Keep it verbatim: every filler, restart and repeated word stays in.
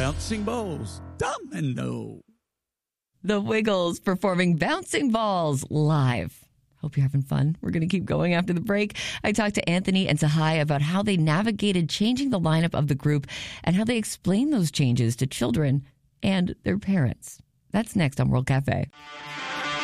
Bouncing Balls, Domino. The Wiggles performing Bouncing Balls live. Hope you're having fun. We're going to keep going after the break. I talked to Anthony and Sahai about how they navigated changing the lineup of the group and how they explain those changes to children and their parents. That's next on World Cafe.